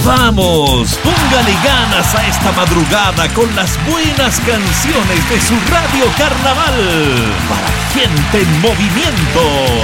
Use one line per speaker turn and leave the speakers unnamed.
Vamos, póngale ganas a esta madrugada con las buenas canciones de su Radio Carnaval. Para gente en movimiento.